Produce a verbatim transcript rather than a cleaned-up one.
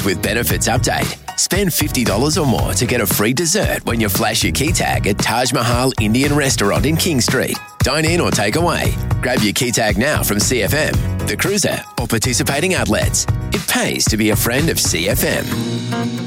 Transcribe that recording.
With Benefits Update, spend fifty dollars or more to get a free dessert when you flash your key tag at Taj Mahal Indian Restaurant in King Street. Dine in or take away. Grab your key tag now from C F M, The Cruiser, or participating outlets. It pays to be a friend of C F M.